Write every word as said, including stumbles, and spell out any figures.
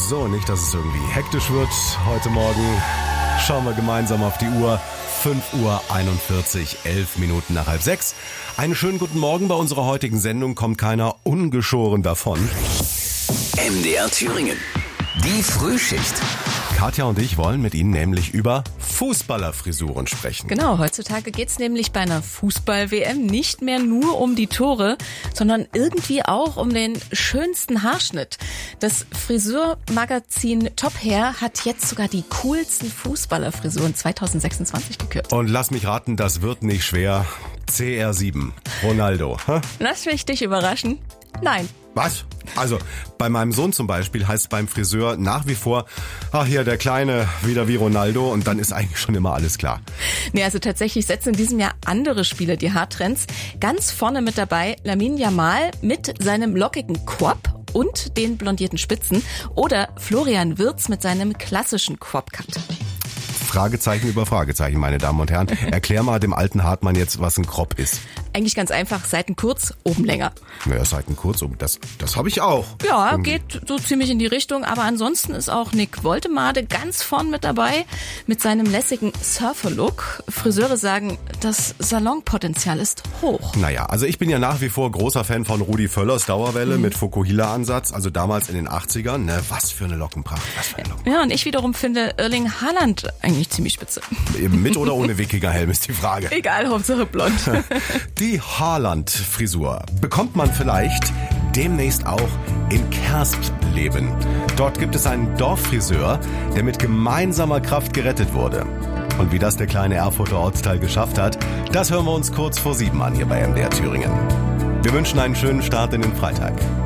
So, nicht, dass es irgendwie hektisch wird heute Morgen. Schauen wir gemeinsam auf die Uhr. fünf Uhr einundvierzig, elf Minuten nach halb sechs. Einen schönen guten Morgen. Bei unserer heutigen Sendung kommt keiner ungeschoren davon. M D R Thüringen. Die Frühschicht. Katja und ich wollen mit Ihnen nämlich über Fußballerfrisuren sprechen. Genau, heutzutage geht's nämlich bei einer Fußball-W M nicht mehr nur um die Tore, sondern irgendwie auch um den schönsten Haarschnitt. Das Friseurmagazin Top Hair hat jetzt sogar die coolsten Fußballerfrisuren zwanzig sechsundzwanzig gekürt. Und lass mich raten, das wird nicht schwer. C R sieben, Ronaldo. Hä? Lass mich dich überraschen. Nein. Was? Also, bei meinem Sohn zum Beispiel heißt es beim Friseur nach wie vor, ach hier, der Kleine, wieder wie Ronaldo, und dann ist eigentlich schon immer alles klar. Nee, also tatsächlich setzen in diesem Jahr andere Spieler die Haartrends. Ganz vorne mit dabei Lamine Yamal mit seinem lockigen Quap und den blondierten Spitzen oder Florian Wirtz mit seinem klassischen Quap-Cut. Fragezeichen über Fragezeichen, meine Damen und Herren. Erklär mal dem alten Hartmann jetzt, was ein Crop ist. Eigentlich ganz einfach, Seiten kurz, oben länger. Naja, Seiten kurz, oben, das, das habe ich auch. Ja, Irgendwie. geht so ziemlich in die Richtung, aber ansonsten ist auch Nick Woltemade ganz vorn mit dabei mit seinem lässigen Surfer-Look. Friseure sagen, das Salonpotenzial ist hoch. Naja, also ich bin ja nach wie vor großer Fan von Rudi Völlers Dauerwelle mhm. mit Fukuhila-Ansatz, also damals in den achtzigern. Ne, was für eine Lockenpracht, was für eine Lockenpracht. Ja, und ich wiederum finde Erling Haaland eigentlich ziemlich spitze. Eben mit oder ohne Wikingerhelm ist die Frage. Egal, Hauptsache blond. Die Haaland-Frisur bekommt man vielleicht demnächst auch in Kerstleben. Dort gibt es einen Dorffriseur, der mit gemeinsamer Kraft gerettet wurde. Und wie das der kleine Erfurter Ortsteil geschafft hat, das hören wir uns kurz vor sieben an hier bei M D R Thüringen. Wir wünschen einen schönen Start in den Freitag.